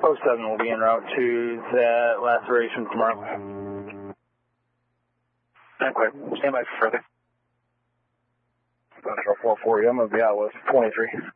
07 will be en route to that laceration tomorrow. Okay, stand by for further. Control 440, I'm going to be out with 23.